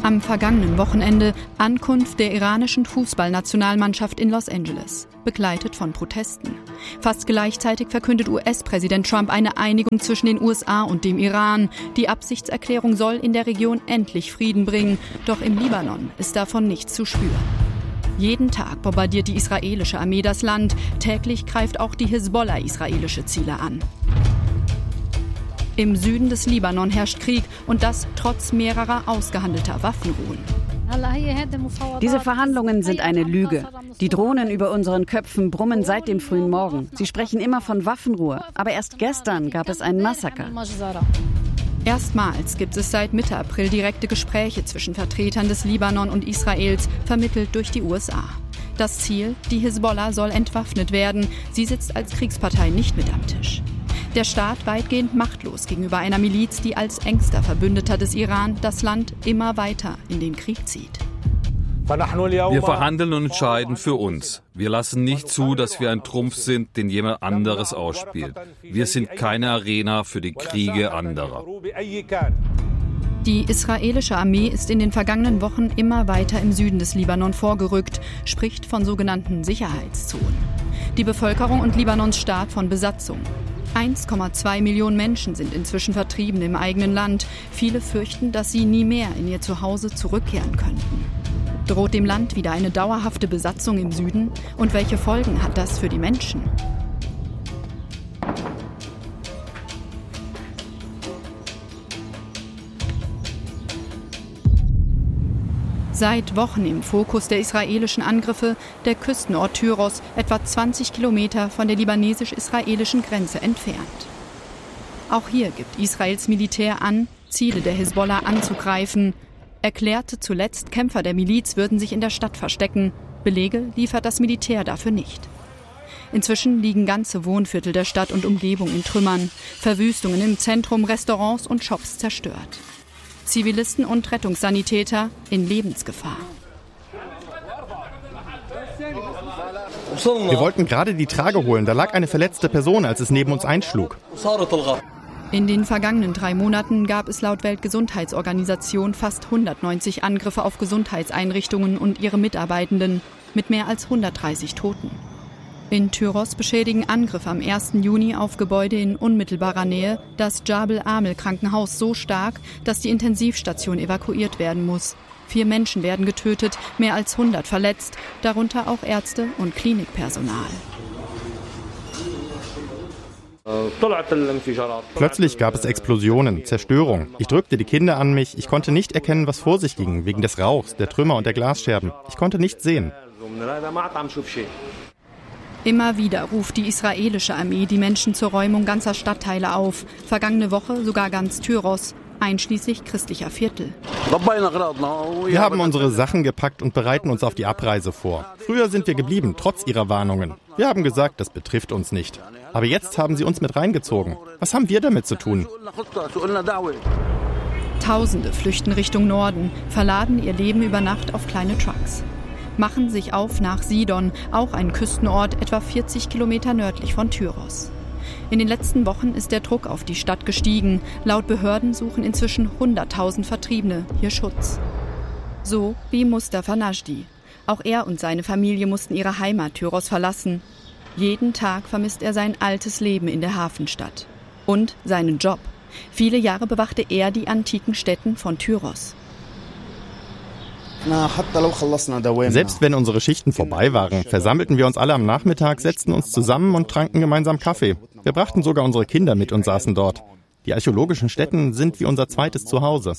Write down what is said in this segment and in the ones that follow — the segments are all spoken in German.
Am vergangenen Wochenende Ankunft der iranischen Fußballnationalmannschaft in Los Angeles, begleitet von Protesten. Fast gleichzeitig verkündet US-Präsident Trump eine Einigung zwischen den USA und dem Iran. Die Absichtserklärung soll in der Region endlich Frieden bringen, doch im Libanon ist davon nichts zu spüren. Jeden Tag bombardiert die israelische Armee das Land, täglich greift auch die Hisbollah israelische Ziele an. Im Süden des Libanon herrscht Krieg und das trotz mehrerer ausgehandelter Waffenruhen. Diese Verhandlungen sind eine Lüge. Die Drohnen über unseren Köpfen brummen seit dem frühen Morgen. Sie sprechen immer von Waffenruhe, aber erst gestern gab es ein Massaker. Erstmals gibt es seit Mitte April direkte Gespräche zwischen Vertretern des Libanon und Israels, vermittelt durch die USA. Das Ziel, die Hisbollah soll entwaffnet werden. Sie sitzt als Kriegspartei nicht mit am Tisch. Der Staat weitgehend machtlos gegenüber einer Miliz, die als engster Verbündeter des Iran das Land immer weiter in den Krieg zieht. Wir verhandeln und entscheiden für uns. Wir lassen nicht zu, dass wir ein Trumpf sind, den jemand anderes ausspielt. Wir sind keine Arena für die Kriege anderer. Die israelische Armee ist in den vergangenen Wochen immer weiter im Süden des Libanon vorgerückt, spricht von sogenannten Sicherheitszonen. Die Bevölkerung und Libanons Staat von Besatzung. 1,2 Millionen Menschen sind inzwischen vertrieben im eigenen Land. Viele fürchten, dass sie nie mehr in ihr Zuhause zurückkehren könnten. Droht dem Land wieder eine dauerhafte Besatzung im Süden? Und welche Folgen hat das für die Menschen? Seit Wochen im Fokus der israelischen Angriffe der Küstenort Tyros, etwa 20 Kilometer von der libanesisch-israelischen Grenze entfernt. Auch hier gibt Israels Militär an, Ziele der Hisbollah anzugreifen, erklärte zuletzt, Kämpfer der Miliz würden sich in der Stadt verstecken. Belege liefert das Militär dafür nicht. Inzwischen liegen ganze Wohnviertel der Stadt und Umgebung in Trümmern, Verwüstungen im Zentrum, Restaurants und Shops zerstört. Zivilisten und Rettungssanitäter in Lebensgefahr. Wir wollten gerade die Trage holen, da lag eine verletzte Person, als es neben uns einschlug. In den vergangenen 3 Monaten gab es laut Weltgesundheitsorganisation fast 190 Angriffe auf Gesundheitseinrichtungen und ihre Mitarbeitenden, mit mehr als 130 Toten. In Tyros beschädigen Angriffe am 1. Juni auf Gebäude in unmittelbarer Nähe das Jabal-Amel-Krankenhaus so stark, dass die Intensivstation evakuiert werden muss. 4 Menschen werden getötet, mehr als 100 verletzt, darunter auch Ärzte und Klinikpersonal. Plötzlich gab es Explosionen, Zerstörung. Ich drückte die Kinder an mich. Ich konnte nicht erkennen, was vor sich ging, wegen des Rauchs, der Trümmer und der Glasscherben. Ich konnte nichts sehen. Immer wieder ruft die israelische Armee die Menschen zur Räumung ganzer Stadtteile auf. Vergangene Woche sogar ganz Tyros, einschließlich christlicher Viertel. Wir haben unsere Sachen gepackt und bereiten uns auf die Abreise vor. Früher sind wir geblieben, trotz ihrer Warnungen. Wir haben gesagt, das betrifft uns nicht. Aber jetzt haben sie uns mit reingezogen. Was haben wir damit zu tun? Tausende flüchten Richtung Norden, verladen ihr Leben über Nacht auf kleine Trucks. Machen sich auf nach Sidon, auch ein Küstenort etwa 40 Kilometer nördlich von Tyros. In den letzten Wochen ist der Druck auf die Stadt gestiegen. Laut Behörden suchen inzwischen 100.000 Vertriebene hier Schutz. So wie Mustafa Najdi. Auch er und seine Familie mussten ihre Heimat Tyros verlassen. Jeden Tag vermisst er sein altes Leben in der Hafenstadt. Und seinen Job. Viele Jahre bewachte er die antiken Stätten von Tyros. Selbst wenn unsere Schichten vorbei waren, versammelten wir uns alle am Nachmittag, setzten uns zusammen und tranken gemeinsam Kaffee. Wir brachten sogar unsere Kinder mit und saßen dort. Die archäologischen Stätten sind wie unser zweites Zuhause.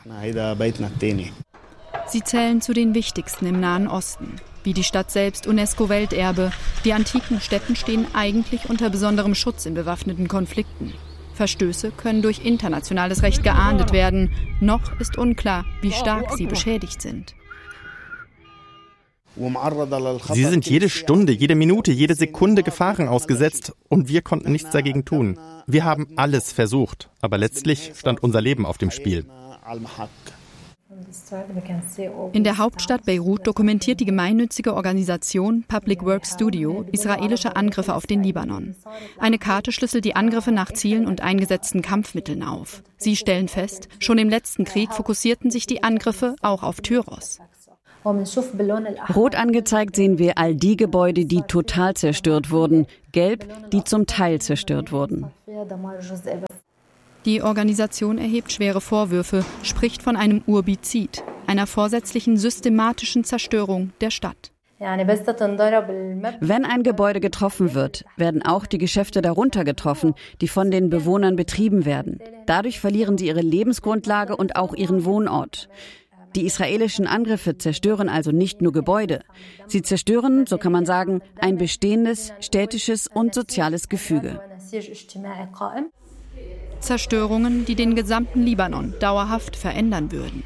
Sie zählen zu den wichtigsten im Nahen Osten. Wie die Stadt selbst UNESCO-Welterbe. Die antiken Stätten stehen eigentlich unter besonderem Schutz in bewaffneten Konflikten. Verstöße können durch internationales Recht geahndet werden. Noch ist unklar, wie stark sie beschädigt sind. Sie sind jede Stunde, jede Minute, jede Sekunde Gefahren ausgesetzt und wir konnten nichts dagegen tun. Wir haben alles versucht, aber letztlich stand unser Leben auf dem Spiel. In der Hauptstadt Beirut dokumentiert die gemeinnützige Organisation Public Works Studio israelische Angriffe auf den Libanon. Eine Karte schlüsselt die Angriffe nach Zielen und eingesetzten Kampfmitteln auf. Sie stellen fest, schon im letzten Krieg fokussierten sich die Angriffe auch auf Tyros. Rot angezeigt sehen wir all die Gebäude, die total zerstört wurden. Gelb, die zum Teil zerstört wurden. Die Organisation erhebt schwere Vorwürfe, spricht von einem Urbizid, einer vorsätzlichen systematischen Zerstörung der Stadt. Wenn ein Gebäude getroffen wird, werden auch die Geschäfte darunter getroffen, die von den Bewohnern betrieben werden. Dadurch verlieren sie ihre Lebensgrundlage und auch ihren Wohnort. Die israelischen Angriffe zerstören also nicht nur Gebäude. Sie zerstören, so kann man sagen, ein bestehendes städtisches und soziales Gefüge. Zerstörungen, die den gesamten Libanon dauerhaft verändern würden.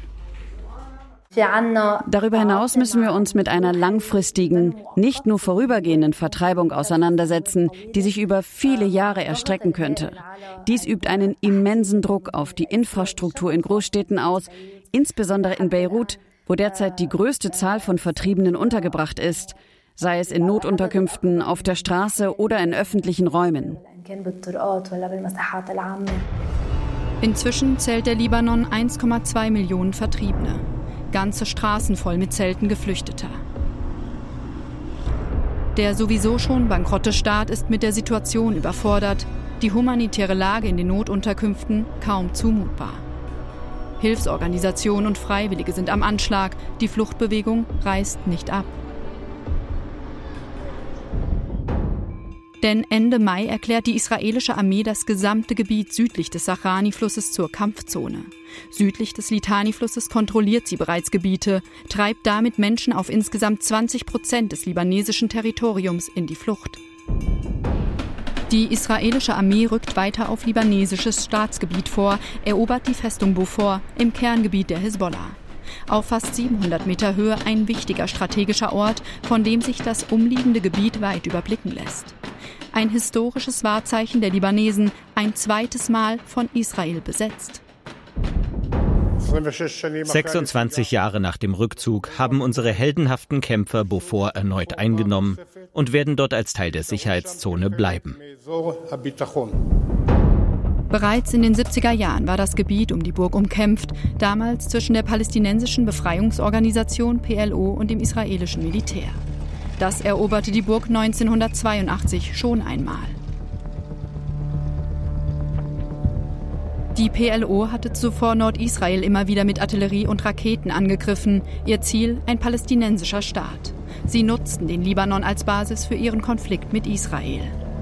Darüber hinaus müssen wir uns mit einer langfristigen, nicht nur vorübergehenden Vertreibung auseinandersetzen, die sich über viele Jahre erstrecken könnte. Dies übt einen immensen Druck auf die Infrastruktur in Großstädten aus, insbesondere in Beirut, wo derzeit die größte Zahl von Vertriebenen untergebracht ist, sei es in Notunterkünften, auf der Straße oder in öffentlichen Räumen. Inzwischen zählt der Libanon 1,2 Millionen Vertriebene. Ganze Straßen voll mit Zelten Geflüchteter. Der sowieso schon bankrotte Staat ist mit der Situation überfordert, die humanitäre Lage in den Notunterkünften kaum zumutbar. Hilfsorganisationen und Freiwillige sind am Anschlag, die Fluchtbewegung reißt nicht ab. Denn Ende Mai erklärt die israelische Armee das gesamte Gebiet südlich des Sahrani-Flusses zur Kampfzone. Südlich des Litani-Flusses kontrolliert sie bereits Gebiete, treibt damit Menschen auf insgesamt 20% des libanesischen Territoriums in die Flucht. Die israelische Armee rückt weiter auf libanesisches Staatsgebiet vor, erobert die Festung Beaufort im Kerngebiet der Hisbollah. Auf fast 700 Meter Höhe ein wichtiger strategischer Ort, von dem sich das umliegende Gebiet weit überblicken lässt. Ein historisches Wahrzeichen der Libanesen, ein zweites Mal von Israel besetzt. 26 Jahre nach dem Rückzug haben unsere heldenhaften Kämpfer Beaufort erneut eingenommen und werden dort als Teil der Sicherheitszone bleiben. Bereits in den 70er Jahren war das Gebiet um die Burg umkämpft, damals zwischen der palästinensischen Befreiungsorganisation PLO und dem israelischen Militär. Das eroberte die Burg 1982 schon einmal. Die PLO hatte zuvor Nordisrael immer wieder mit Artillerie und Raketen angegriffen. Ihr Ziel ein palästinensischer Staat. Sie nutzten den Libanon als Basis für ihren Konflikt mit Israel.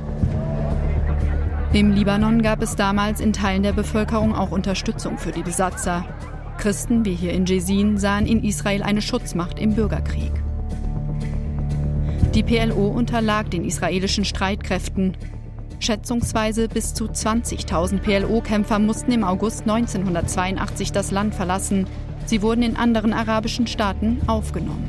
Im Libanon gab es damals in Teilen der Bevölkerung auch Unterstützung für die Besatzer. Christen wie hier in Jesin sahen in Israel eine Schutzmacht im Bürgerkrieg. Die PLO unterlag den israelischen Streitkräften. Schätzungsweise bis zu 20.000 PLO-Kämpfer mussten im August 1982 das Land verlassen. Sie wurden in anderen arabischen Staaten aufgenommen.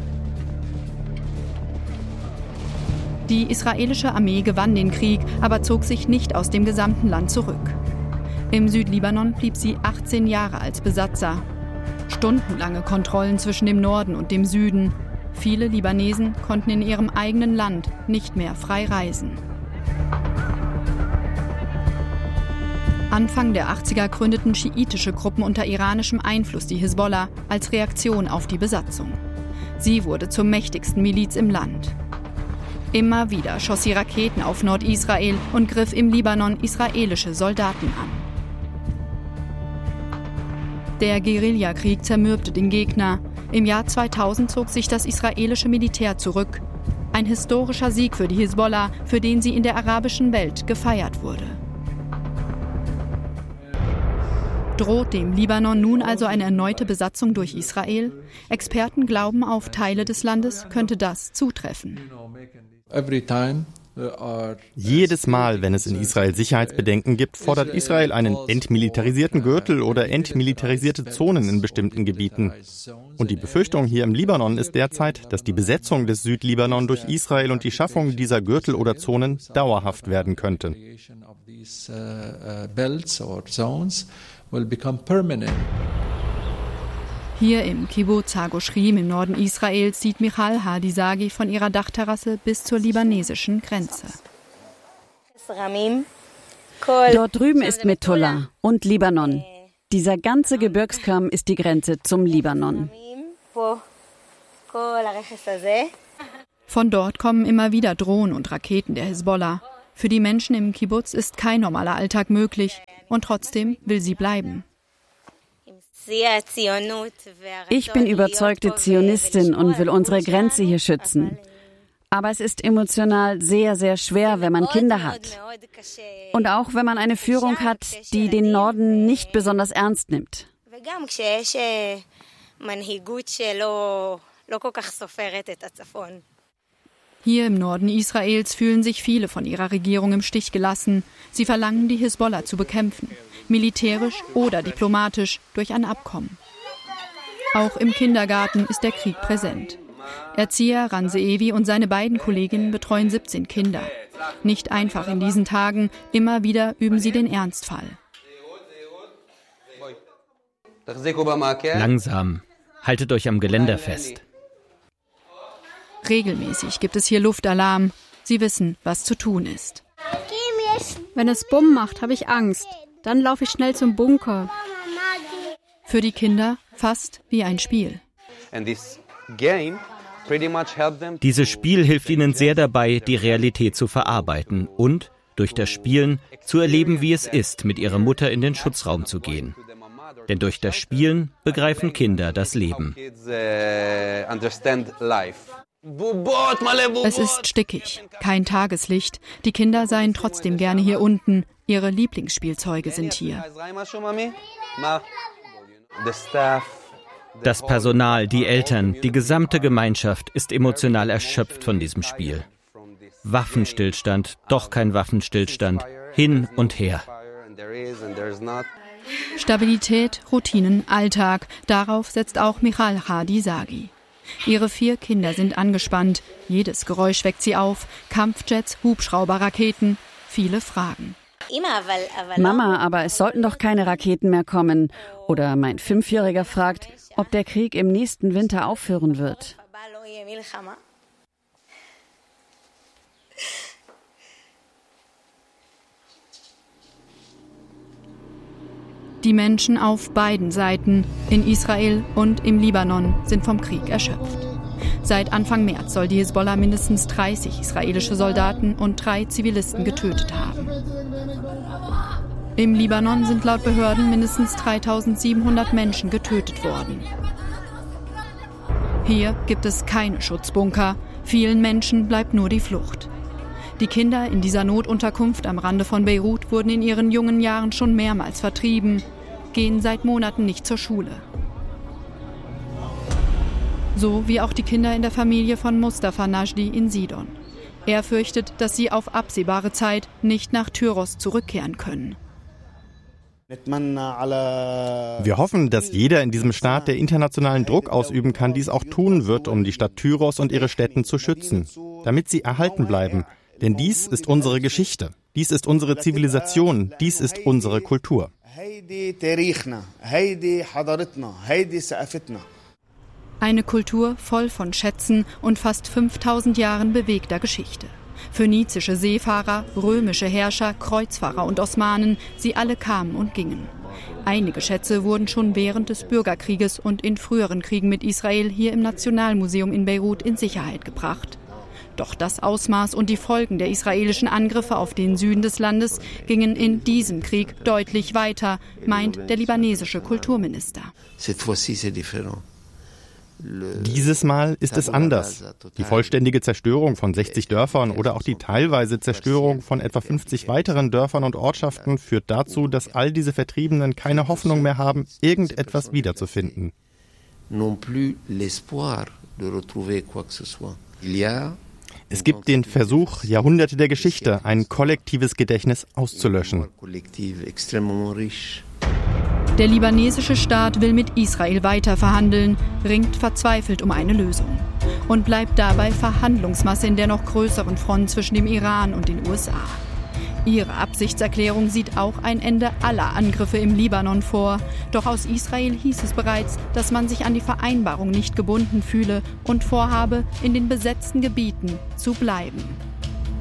Die israelische Armee gewann den Krieg, aber zog sich nicht aus dem gesamten Land zurück. Im Südlibanon blieb sie 18 Jahre als Besatzer. Stundenlange Kontrollen zwischen dem Norden und dem Süden. Viele Libanesen konnten in ihrem eigenen Land nicht mehr frei reisen. Anfang der 80er gründeten schiitische Gruppen unter iranischem Einfluss die Hisbollah als Reaktion auf die Besatzung. Sie wurde zur mächtigsten Miliz im Land. Immer wieder schoss sie Raketen auf Nordisrael und griff im Libanon israelische Soldaten an. Der Guerillakrieg zermürbte den Gegner. Im Jahr 2000 zog sich das israelische Militär zurück. Ein historischer Sieg für die Hisbollah, für den sie in der arabischen Welt gefeiert wurde. Droht dem Libanon nun also eine erneute Besatzung durch Israel? Experten glauben, auf Teile des Landes könnte das zutreffen. Jedes Mal, wenn es in Israel Sicherheitsbedenken gibt, fordert Israel einen entmilitarisierten Gürtel oder entmilitarisierte Zonen in bestimmten Gebieten. Und die Befürchtung hier im Libanon ist derzeit, dass die Besetzung des Südlibanon durch Israel und die Schaffung dieser Gürtel oder Zonen dauerhaft werden könnte. Hier im Kibbutz Hagoshrim im Norden Israels sieht Michal Hadisagi von ihrer Dachterrasse bis zur libanesischen Grenze. Dort drüben ist Metula und Libanon. Dieser ganze Gebirgskamm ist die Grenze zum Libanon. Von dort kommen immer wieder Drohnen und Raketen der Hisbollah. Für die Menschen im Kibbutz ist kein normaler Alltag möglich und trotzdem will sie bleiben. Ich bin überzeugte Zionistin und will unsere Grenze hier schützen. Aber es ist emotional sehr, sehr schwer, wenn man Kinder hat. Und auch wenn man eine Führung hat, die den Norden nicht besonders ernst nimmt. Hier im Norden Israels fühlen sich viele von ihrer Regierung im Stich gelassen. Sie verlangen, die Hisbollah zu bekämpfen, militärisch oder diplomatisch durch ein Abkommen. Auch im Kindergarten ist der Krieg präsent. Erzieher Ranzeevi und seine beiden Kolleginnen betreuen 17 Kinder. Nicht einfach in diesen Tagen, immer wieder üben sie den Ernstfall. Langsam, haltet euch am Geländer fest. Regelmäßig gibt es hier Luftalarm. Sie wissen, was zu tun ist. Wenn es Bumm macht, habe ich Angst. Dann laufe ich schnell zum Bunker. Für die Kinder fast wie ein Spiel. Dieses Spiel hilft ihnen sehr dabei, die Realität zu verarbeiten und, durch das Spielen, zu erleben, wie es ist, mit ihrer Mutter in den Schutzraum zu gehen. Denn durch das Spielen begreifen Kinder das Leben. Es ist stickig, kein Tageslicht. Die Kinder seien trotzdem gerne hier unten. Ihre Lieblingsspielzeuge sind hier. Das Personal, die Eltern, die gesamte Gemeinschaft ist emotional erschöpft von diesem Spiel. Waffenstillstand, doch kein Waffenstillstand, hin und her. Stabilität, Routinen, Alltag, darauf setzt auch Michal Hadisagi. Ihre 4 Kinder sind angespannt, jedes Geräusch weckt sie auf, Kampfjets, Hubschrauber, Raketen, viele Fragen. Mama, aber es sollten doch keine Raketen mehr kommen. Oder mein 5-Jähriger fragt, ob der Krieg im nächsten Winter aufhören wird. Die Menschen auf beiden Seiten, in Israel und im Libanon, sind vom Krieg erschöpft. Seit Anfang März soll die Hisbollah mindestens 30 israelische Soldaten und 3 Zivilisten getötet haben. Im Libanon sind laut Behörden mindestens 3.700 Menschen getötet worden. Hier gibt es keine Schutzbunker. Vielen Menschen bleibt nur die Flucht. Die Kinder in dieser Notunterkunft am Rande von Beirut wurden in ihren jungen Jahren schon mehrmals vertrieben, gehen seit Monaten nicht zur Schule. So wie auch die Kinder in der Familie von Mustafa Najdi in Sidon. Er fürchtet, dass sie auf absehbare Zeit nicht nach Tyros zurückkehren können. Wir hoffen, dass jeder in diesem Staat, der internationalen Druck ausüben kann, dies auch tun wird, um die Stadt Tyros und ihre Stätten zu schützen, damit sie erhalten bleiben. Denn dies ist unsere Geschichte, dies ist unsere Zivilisation, dies ist unsere Kultur. Eine Kultur voll von Schätzen und fast 5000 Jahren bewegter Geschichte. Phönizische Seefahrer, römische Herrscher, Kreuzfahrer und Osmanen, sie alle kamen und gingen. Einige Schätze wurden schon während des Bürgerkrieges und in früheren Kriegen mit Israel hier im Nationalmuseum in Beirut in Sicherheit gebracht. Doch das Ausmaß und die Folgen der israelischen Angriffe auf den Süden des Landes gingen in diesem Krieg deutlich weiter, meint der libanesische Kulturminister. Dieses Mal ist es anders. Die vollständige Zerstörung von 60 Dörfern oder auch die teilweise Zerstörung von etwa 50 weiteren Dörfern und Ortschaften führt dazu, dass all diese Vertriebenen keine Hoffnung mehr haben, irgendetwas wiederzufinden. Es gibt den Versuch, Jahrhunderte der Geschichte, ein kollektives Gedächtnis auszulöschen. Der libanesische Staat will mit Israel weiter verhandeln, ringt verzweifelt um eine Lösung und bleibt dabei Verhandlungsmasse in der noch größeren Front zwischen dem Iran und den USA. Ihre Absichtserklärung sieht auch ein Ende aller Angriffe im Libanon vor. Doch aus Israel hieß es bereits, dass man sich an die Vereinbarung nicht gebunden fühle und vorhabe, in den besetzten Gebieten zu bleiben.